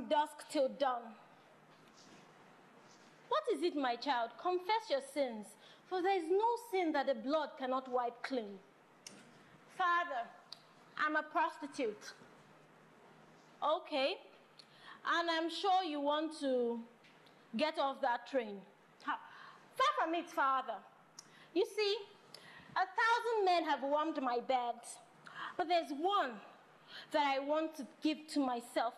from dusk till dawn. What is it, my child? Confess your sins, for there is no sin that the blood cannot wipe clean. Father, I'm a prostitute. Okay, and I'm sure you want to get off that train. Far from it, Father. You see, 1,000 men have warmed my bed, but there's one that I want to give to myself